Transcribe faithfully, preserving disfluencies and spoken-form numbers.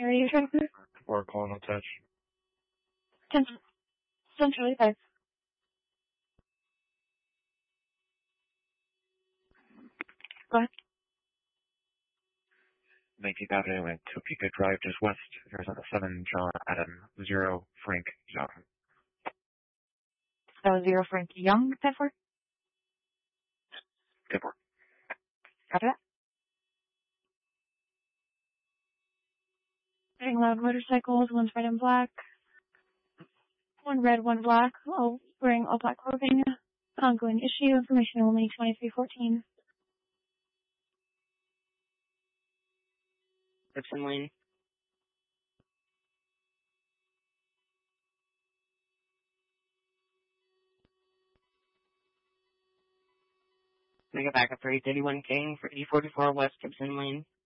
are you trying to? Or calling attached. ten, ten Charlie five. Go ahead. nineteenth Avenue and Topeka Drive, just west. There's a seven John Adam zero Frank Young. That was zero Frank Young, ten four? Good work. Copy that. Getting loud motorcycles, one's red and black. One red, one black. Oh, wearing all black clothing. Ongoing issue. Information only twenty-three fourteen. Gibson Lane. Make it back up for eight thirty-one King for eight forty-four West Gibson Lane.